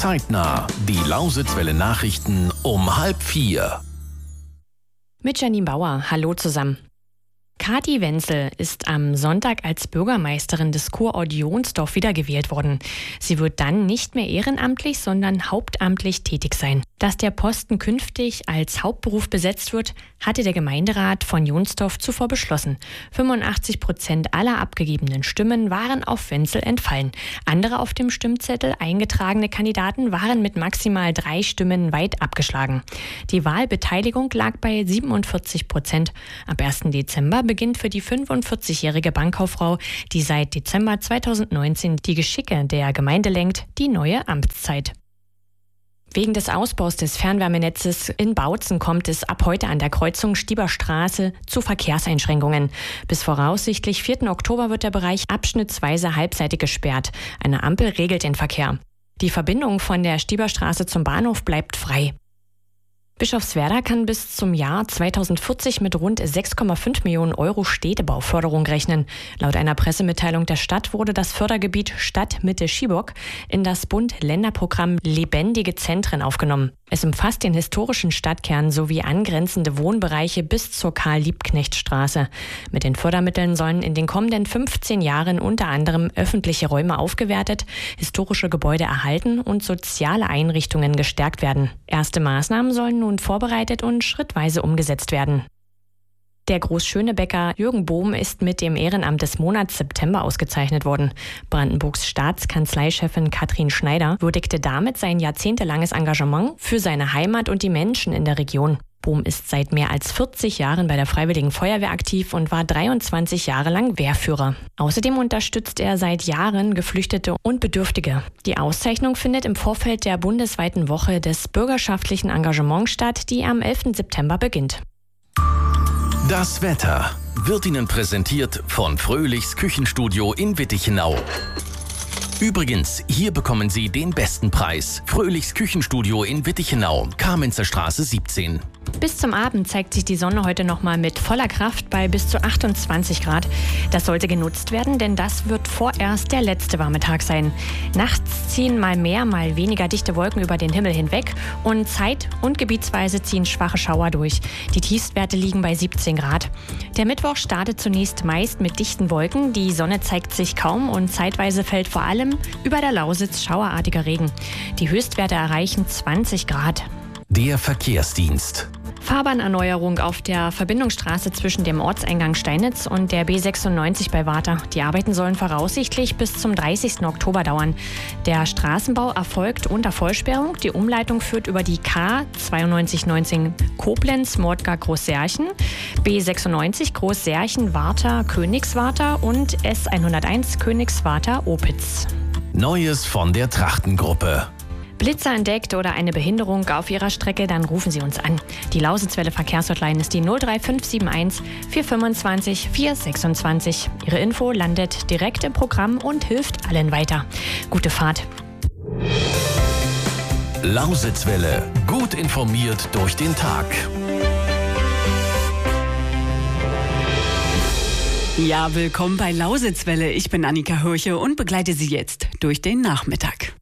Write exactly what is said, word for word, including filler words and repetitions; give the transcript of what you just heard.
Zeitnah die Lausitzwelle Nachrichten um halb vier. Mit Janine Bauer. Hallo zusammen. Kathi Wenzel ist am Sonntag als Bürgermeisterin des Kurort Jonsdorf wiedergewählt worden. Sie wird dann nicht mehr ehrenamtlich, sondern hauptamtlich tätig sein. Dass der Posten künftig als Hauptberuf besetzt wird, hatte der Gemeinderat von Jonsdorf zuvor beschlossen. fünfundachtzig Prozent aller abgegebenen Stimmen waren auf Wenzel entfallen. Andere auf dem Stimmzettel eingetragene Kandidaten waren mit maximal drei Stimmen weit abgeschlagen. Die Wahlbeteiligung lag bei siebenundvierzig Prozent. Am ersten Dezember beginnt für die fünfundvierzigjährige Bankkauffrau, die seit Dezember zweitausendneunzehn die Geschicke der Gemeinde lenkt, die neue Amtszeit. Wegen des Ausbaus des Fernwärmenetzes in Bautzen kommt es ab heute an der Kreuzung Stieberstraße zu Verkehrseinschränkungen. Bis voraussichtlich vierten Oktober wird der Bereich abschnittsweise halbseitig gesperrt. Eine Ampel regelt den Verkehr. Die Verbindung von der Stieberstraße zum Bahnhof bleibt frei. Bischofswerda kann bis zum Jahr zweitausendvierzig mit rund sechs Komma fünf Millionen Euro Städtebauförderung rechnen. Laut einer Pressemitteilung der Stadt wurde das Fördergebiet Stadtmitte-Schiebock in das Bund-Länder-Programm Lebendige Zentren aufgenommen. Es umfasst den historischen Stadtkern sowie angrenzende Wohnbereiche bis zur Karl-Liebknecht-Straße. Mit den Fördermitteln sollen in den kommenden fünfzehn Jahren unter anderem öffentliche Räume aufgewertet, historische Gebäude erhalten und soziale Einrichtungen gestärkt werden. Erste Maßnahmen sollen nun vorbereitet und schrittweise umgesetzt werden. Der Großschönebecker Jürgen Bohm ist mit dem Ehrenamt des Monats September ausgezeichnet worden. Brandenburgs Staatskanzleichefin Katrin Schneider würdigte damit sein jahrzehntelanges Engagement für seine Heimat und die Menschen in der Region. Bohm ist seit mehr als vierzig Jahren bei der Freiwilligen Feuerwehr aktiv und war dreiundzwanzig Jahre lang Wehrführer. Außerdem unterstützt er seit Jahren Geflüchtete und Bedürftige. Die Auszeichnung findet im Vorfeld der bundesweiten Woche des bürgerschaftlichen Engagements statt, die am elften September beginnt. Das Wetter wird Ihnen präsentiert von Fröhlichs Küchenstudio in Wittichenau. Übrigens, hier bekommen Sie den besten Preis. Fröhlichs Küchenstudio in Wittichenau, Kamenzer Straße siebzehn. Bis zum Abend zeigt sich die Sonne heute nochmal mit voller Kraft bei bis zu achtundzwanzig Grad. Das sollte genutzt werden, denn das wird vorerst der letzte warme Tag sein. Nachts ziehen mal mehr, mal weniger dichte Wolken über den Himmel hinweg und zeit- und gebietsweise ziehen schwache Schauer durch. Die Tiefstwerte liegen bei siebzehn Grad. Der Mittwoch startet zunächst meist mit dichten Wolken. Die Sonne zeigt sich kaum und zeitweise fällt vor allem über der Lausitz schauerartiger Regen. Die Höchstwerte erreichen zwanzig Grad. Der Verkehrsdienst. Fahrbahnerneuerung auf der Verbindungsstraße zwischen dem Ortseingang Steinitz und der B sechsundneunzig bei Warta. Die Arbeiten sollen voraussichtlich bis zum dreißigsten Oktober dauern. Der Straßenbau erfolgt unter Vollsperrung. Die Umleitung führt über die K zweiundneunzig neunzehn Koblenz, Mordgar, Großsärchen, B sechsundneunzig Großsärchen, Warta, Königswarta und S hunderteins Königswarta, Opitz. Neues von der Trachtengruppe. Blitzer entdeckt oder eine Behinderung auf Ihrer Strecke, dann rufen Sie uns an. Die Lausitzwelle Verkehrshotline ist die null drei fünf sieben eins vier fünfundzwanzig vier sechsundzwanzig. Ihre Info landet direkt im Programm und hilft allen weiter. Gute Fahrt. Lausitzwelle. Gut informiert durch den Tag. Ja, willkommen bei Lausitzwelle. Ich bin Annika Hörche und begleite Sie jetzt durch den Nachmittag.